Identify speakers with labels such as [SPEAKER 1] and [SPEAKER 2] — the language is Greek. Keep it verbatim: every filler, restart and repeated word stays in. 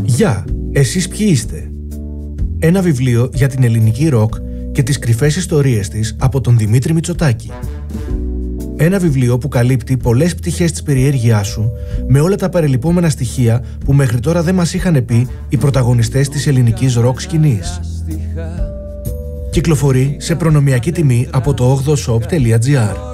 [SPEAKER 1] Γεια, εσείς ποιοι είστε? Ένα βιβλίο για την ελληνική ροκ και τις κρυφές ιστορίες της από τον Δημήτρη Μητσοτάκη. Ένα βιβλίο που καλύπτει πολλές πτυχές της περιέργειάς σου με όλα τα παρελειπόμενα στοιχεία που μέχρι τώρα δεν μας είχαν πει οι πρωταγωνιστές της ελληνικής ροκ σκηνής. Κυκλοφορεί σε προνομιακή τιμή από το ογδοshop τελεία gr.